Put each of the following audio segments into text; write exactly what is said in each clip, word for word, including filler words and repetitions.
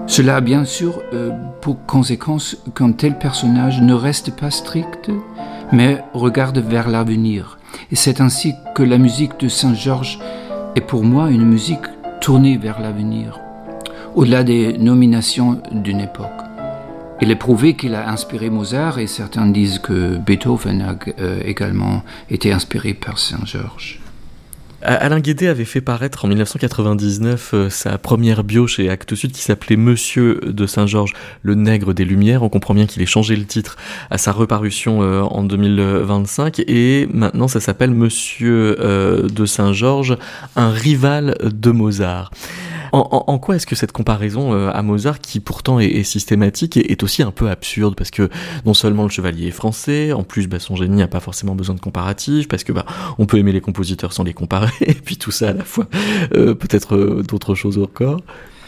Cela a bien sûr euh, pour conséquence qu'un tel personnage ne reste pas strict, mais regarde vers l'avenir. Et c'est ainsi que la musique de Saint-Georges est pour moi une musique tournée vers l'avenir, au-delà des nominations d'une époque. Il est prouvé qu'il a inspiré Mozart, et certains disent que Beethoven a euh, également été inspiré par Saint-Georges. Alain Guédé avait fait paraître en dix-neuf cent quatre-vingt-dix-neuf euh, sa première bio chez Actes Sud qui s'appelait Monsieur de Saint-Georges, le nègre des Lumières. On comprend bien qu'il ait changé le titre à sa reparution euh, en deux mille vingt-cinq et maintenant ça s'appelle Monsieur euh, de Saint-Georges, un rival de Mozart. En, en, en quoi est-ce que cette comparaison euh, à Mozart, qui pourtant est, est systématique, est, est aussi un peu absurde, parce que non seulement le chevalier est français, en plus bah, son génie n'a pas forcément besoin de comparatif, parce que bah, on peut aimer les compositeurs sans les comparer, et puis tout ça à la fois, euh, peut-être euh, d'autres choses encore.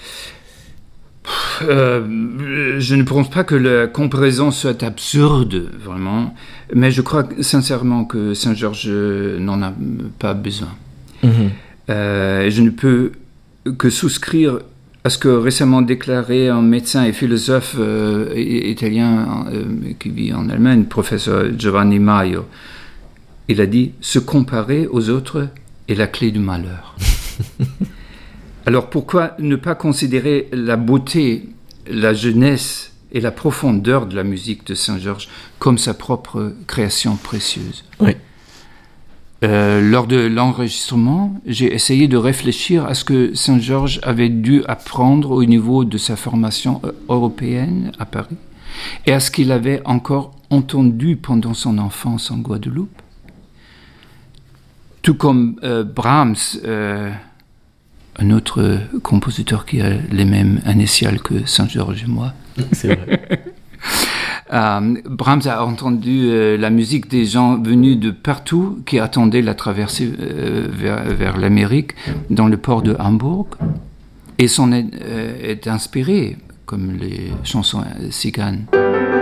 Euh, je ne pense pas que la comparaison soit absurde, vraiment, mais je crois sincèrement que Saint-Georges n'en a pas besoin. Mmh. Euh, je ne peux que souscrire à ce que récemment déclaré un médecin et philosophe euh, italien euh, qui vit en Allemagne, professeur Giovanni Maio. Il a dit « Se comparer aux autres est la clé du malheur ». Alors pourquoi ne pas considérer la beauté, la jeunesse et la profondeur de la musique de Saint-Georges comme sa propre création précieuse ? Oui. Euh, lors de l'enregistrement, j'ai essayé de réfléchir à ce que Saint-Georges avait dû apprendre au niveau de sa formation européenne à Paris et à ce qu'il avait encore entendu pendant son enfance en Guadeloupe. Tout comme euh, Brahms, euh, un autre compositeur qui a les mêmes initiales que Saint-Georges et moi. C'est vrai. Euh, Brahms a entendu euh, la musique des gens venus de partout qui attendaient la traversée euh, vers, vers l'Amérique dans le port de Hambourg et s'en est, euh, est inspiré, comme les chansons ciganes.